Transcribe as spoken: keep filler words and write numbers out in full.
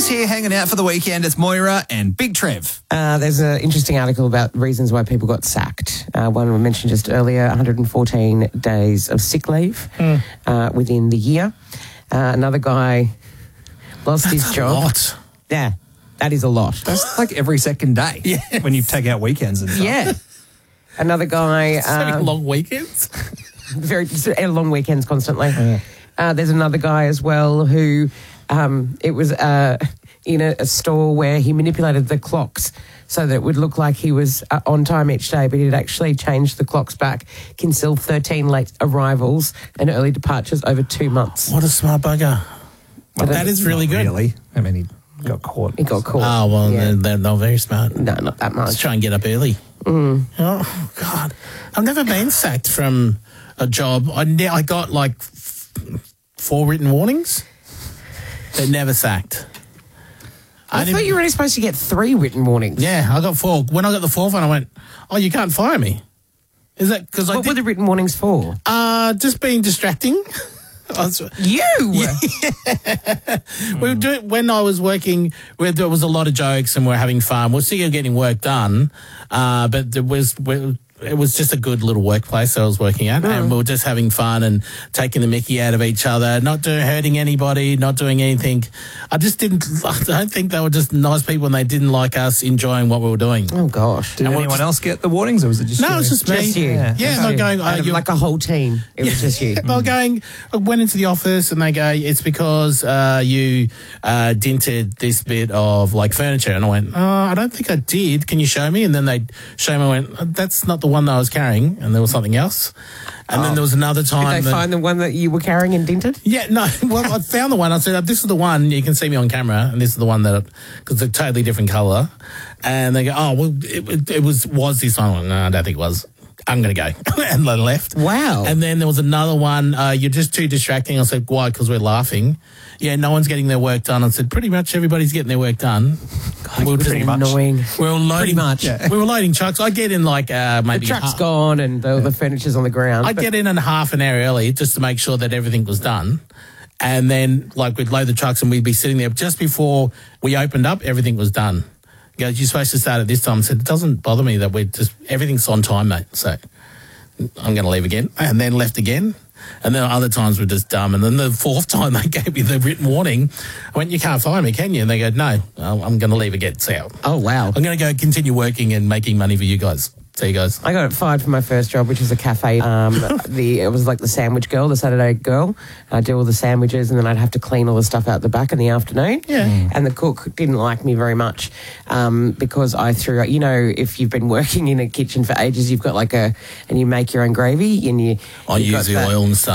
here hanging out for the weekend. It's Moira and Big Trev. Uh, there's an interesting article about reasons why people got sacked. Uh, one we mentioned just earlier, one hundred fourteen days of sick leave mm. uh, within the year. Uh, another guy lost That's his job. A lot. Yeah, that is a lot. That's like every second day yes. when you take out weekends and stuff. Yeah. Another guy... So um, long weekends. very long weekends constantly. Yeah. Uh, there's another guy as well who... Um, it was uh, in a, a store where he manipulated the clocks so that it would look like he was uh, on time each day, but he'd actually changed the clocks back, concealed thirteen late arrivals and early departures over two months. What a smart bugger. Well, that is really good. Really? I mean, he got caught. He got caught. Oh, well, yeah. they're, they're not very smart. No, not that much. Let's try and get up early. Mm. Oh, God. I've never been sacked from a job. I, ne- I got like f- four written warnings. They're never sacked. I, I thought you were only supposed to get three written warnings. Yeah, I got four. When I got the fourth one, I went, oh, you can't fire me. Is that because I What did, were the written warnings for? Uh, just being distracting. was, you? Yeah. we were doing, when I was working, where there was a lot of jokes and we we're having fun. We're still getting work done, uh, but there was... We, it was just a good little workplace that I was working at, mm. and we were just having fun and taking the mickey out of each other, not doing, hurting anybody, not doing anything. I just didn't, I don't think they were just nice people and they didn't like us enjoying what we were doing. Oh, gosh. Did and anyone just, else get the warnings or was it just no, you? No, it was just me. Just you. Yeah, yeah not going, uh, like a whole team. It yeah. was just you. They were going, I went into the office and they go, it's because uh, you uh, dented this bit of like furniture. And I went, oh, I don't think I did. Can you show me? And then they show me, I went, oh, that's not the one that I was carrying. And there was something else. And oh. then there was another time. Did they that, find the one that you were carrying and dented? Yeah, no. Well, I found the one. I said, this is the one. You can see me on camera. And this is the one that, because it's a totally different colour. And they go, oh, well, it, it was was this one? No, I don't think it was. I'm going to go. And they left. Wow. And then there was another one. Uh, you're just too distracting. I said, why? Because we're laughing. Yeah, no one's getting their work done. I said, pretty much everybody's getting their work done. God, we were pretty annoying. We were loading, pretty much. Yeah. We were loading trucks. I'd get in like uh, maybe... The truck's half, gone and the, yeah. the furniture's on the ground. I'd but... get in in half an hour early just to make sure that everything was done. And then like we'd load the trucks and we'd be sitting there. Just before we opened up, everything was done. He goes, you're supposed to start at this time. I said, it doesn't bother me that we're just... Everything's on time, mate. So... I'm going to leave again, and then left again. And then other times were just dumb. And then the fourth time they gave me the written warning, I went, you can't fire me, can you? And they go, no, I'm going to leave again. So oh, wow. I'm going to go continue working and making money for you guys. So you guys. I got fired for my first job, which was a cafe. Um, the It was like the sandwich girl, the Saturday girl. I'd do all the sandwiches and then I'd have to clean all the stuff out the back in the afternoon. Yeah. Mm. And the cook didn't like me very much um, because I threw, you know, if you've been working in a kitchen for ages, you've got like a, and you make your own gravy and you... I use the oil and stuff.